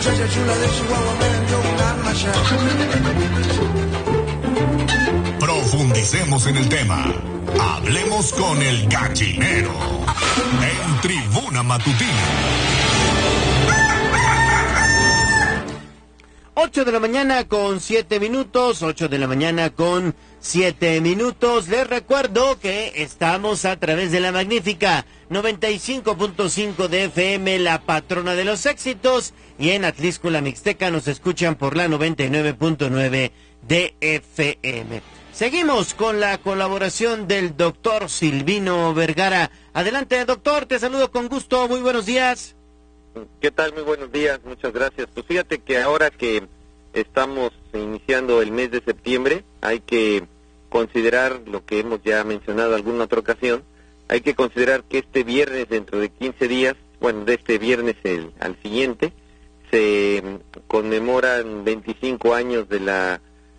muchacha chula de Chihuahua me vendió un arma ya. Profundicemos en el tema. Hablemos con el gallinero en Tribuna Matutina. 8 de la mañana con 7 minutos, 8 de la mañana con 7 minutos. Les recuerdo que estamos a través de la magnífica 95.5 de FM, la patrona de los éxitos, y en Atlixco-La Mixteca nos escuchan por la 99.9 de FM. Seguimos con la colaboración del doctor Silvino Vergara. Adelante, doctor, te saludo con gusto, muy buenos días. ¿Qué tal? Muy buenos días, muchas gracias. Pues fíjate que ahora que estamos iniciando el mes de septiembre, hay que considerar lo que hemos ya mencionado alguna otra ocasión, hay que considerar que este viernes, dentro de 15 días, bueno, de este viernes al siguiente, se conmemoran 25 años de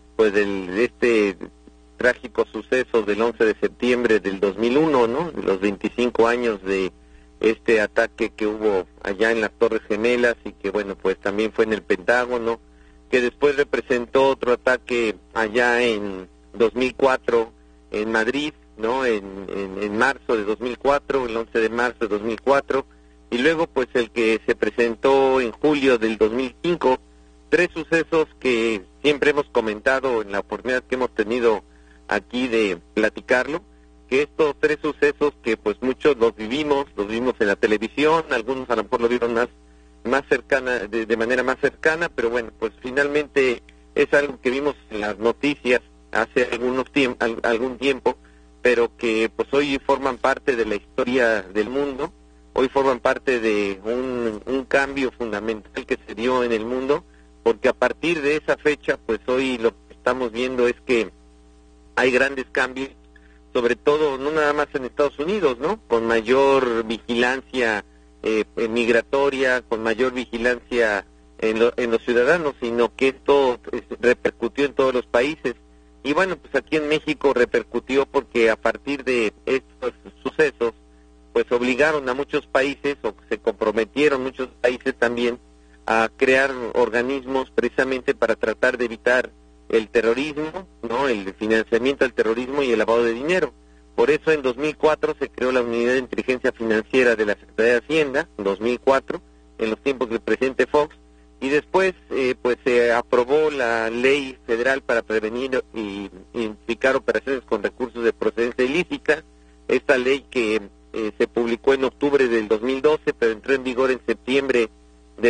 este trágico suceso del 11 de septiembre del 2001, ¿no? Los 25 años de este ataque que hubo allá en las Torres Gemelas y que, bueno, pues también fue en el Pentágono, que después representó otro ataque allá en 2004 en Madrid, ¿no? En marzo de 2004, el 11 de marzo de 2004, y luego pues el que se presentó en julio del 2005, tres sucesos que siempre hemos comentado en la oportunidad que hemos tenido aquí de platicarlo, que estos tres sucesos que pues muchos los vivimos en la televisión, algunos a lo mejor lo vieron más cercana, de manera más cercana, pero bueno, pues finalmente es algo que vimos en las noticias hace algún tiempo, pero que pues hoy forman parte de la historia del mundo, hoy forman parte de un cambio fundamental que se dio en el mundo, porque a partir de esa fecha, pues hoy lo que estamos viendo es que hay grandes cambios, sobre todo, no nada más en Estados Unidos, ¿no? Con mayor vigilancia migratoria, con mayor vigilancia en los ciudadanos, sino que esto repercutió en todos los países. Y bueno, pues aquí en México repercutió porque a partir de estos sucesos, pues obligaron a muchos países, o se comprometieron muchos países también, a crear organismos precisamente para tratar de evitar el terrorismo, ¿no? El financiamiento del terrorismo y el lavado de dinero. Por eso en 2004 se creó la Unidad de Inteligencia Financiera de la Secretaría de Hacienda, en 2004, en los tiempos del presidente Fox, y después pues se aprobó la Ley Federal para prevenir y identificar operaciones con recursos de procedencia ilícita, esta ley que se publicó en octubre del 2012, pero entró en vigor en septiembre de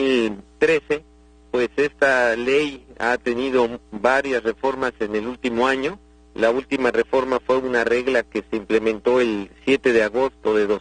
2013, pues esta ley ha tenido varias reformas en el último año. La última reforma fue una regla que se implementó el 7 de agosto de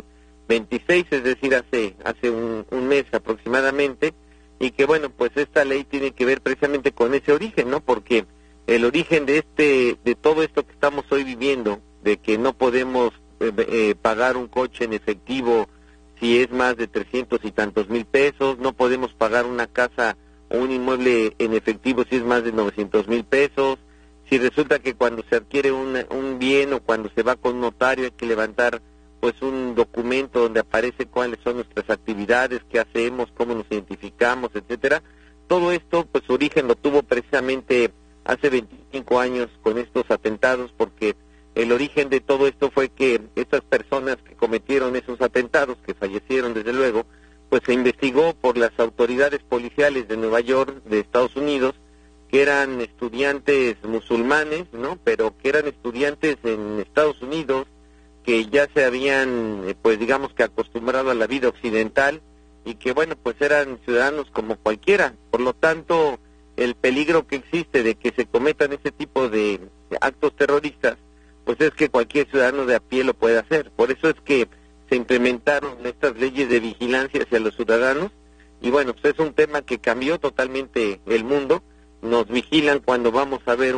2026, es decir, hace un mes aproximadamente, y que bueno, pues esta ley tiene que ver precisamente con ese origen, ¿no? Porque el origen de todo esto que estamos hoy viviendo, de que no podemos pagar un coche en efectivo si es más de 300 y tantos mil pesos, no podemos pagar una casa o un inmueble en efectivo si es más de 900 mil pesos, si resulta que cuando se adquiere un bien o cuando se va con un notario hay que levantar pues un documento donde aparece cuáles son nuestras actividades, qué hacemos, cómo nos identificamos, etcétera. Todo esto pues su origen lo tuvo precisamente hace 25 años con estos atentados, porque el origen de todo esto fue que estas personas que cometieron esos atentados, que fallecieron desde luego, pues se investigó por las autoridades policiales de Nueva York, de Estados Unidos, que eran estudiantes musulmanes, ¿no? Pero que eran estudiantes en Estados Unidos, que ya se habían, pues digamos que acostumbrado a la vida occidental, y que bueno, pues eran ciudadanos como cualquiera. Por lo tanto, el peligro que existe de que se cometan ese tipo de actos terroristas, pues es que cualquier ciudadano de a pie lo puede hacer. Por eso es que se implementaron estas leyes de vigilancia hacia los ciudadanos, y bueno, pues es un tema que cambió totalmente el mundo. Nos vigilan cuando vamos a ver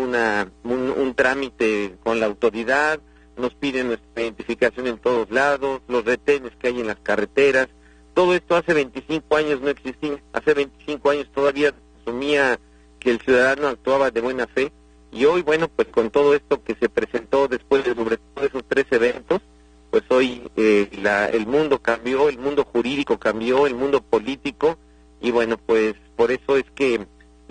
un trámite con la autoridad, nos piden nuestra identificación en todos lados, los retenes que hay en las carreteras. Todo esto hace 25 años no existía, hace 25 años todavía asumía que el ciudadano actuaba de buena fe, y hoy, bueno, pues con todo esto que se presentó después de sobre todo esos tres eventos, pues hoy el mundo cambió, el mundo jurídico cambió, el mundo político, y bueno, pues por eso es que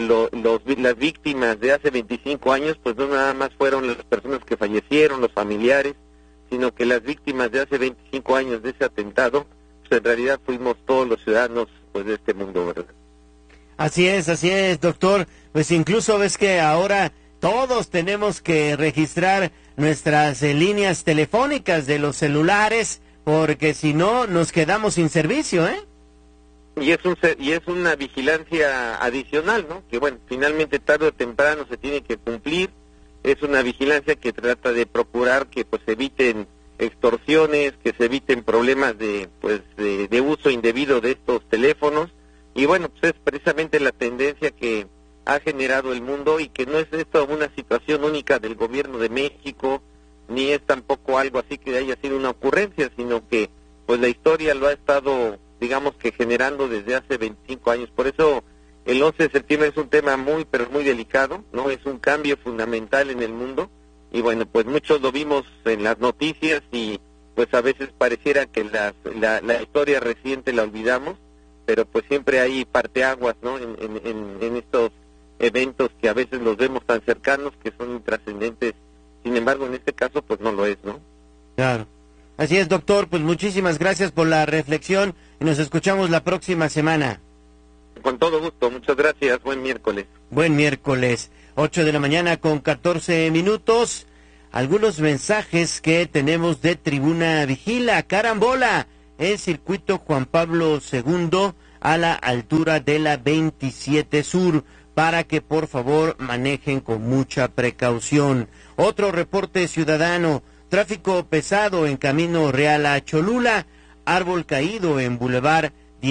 las víctimas de hace 25 años, pues no nada más fueron las personas que fallecieron, los familiares, sino que las víctimas de hace 25 años de ese atentado, pues en realidad fuimos todos los ciudadanos pues de este mundo, ¿verdad? Así es, doctor. Pues incluso ves que ahora todos tenemos que registrar nuestras líneas telefónicas de los celulares, porque si no nos quedamos sin servicio, ¿eh? Y es una vigilancia adicional, ¿no? Que bueno, finalmente tarde o temprano se tiene que cumplir. Es una vigilancia que trata de procurar que pues se eviten extorsiones, que se eviten problemas de uso indebido de estos teléfonos. Y bueno, pues es precisamente la tendencia que ha generado el mundo, y que no es esto una situación única del gobierno de México, ni es tampoco algo así que haya sido una ocurrencia, sino que pues la historia lo ha estado, digamos que generando desde hace 25 años. Por eso el 11 de septiembre es un tema muy, pero muy delicado, ¿no? Es un cambio fundamental en el mundo, y bueno, pues muchos lo vimos en las noticias, y pues a veces pareciera que la historia reciente la olvidamos, pero pues siempre hay parteaguas, ¿no? En estos eventos que a veces los vemos tan cercanos que son intrascendentes. Sin embargo, en este caso pues no lo es, ¿no? Claro. Así es, doctor, pues muchísimas gracias por la reflexión y nos escuchamos la próxima semana. Con todo gusto, muchas gracias, buen miércoles. Buen miércoles, 8 de la mañana con 14 minutos. Algunos mensajes que tenemos de Tribuna Vigila. Carambola, el circuito Juan Pablo II a la altura de la 27 Sur, para que por favor manejen con mucha precaución. Otro reporte ciudadano: tráfico pesado en Camino Real a Cholula, árbol caído en Boulevard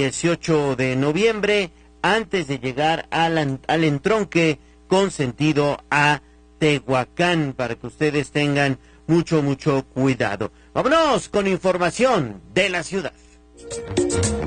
18 de noviembre, antes de llegar al entronque con sentido a Tehuacán, para que ustedes tengan mucho cuidado. Vámonos con información de la ciudad.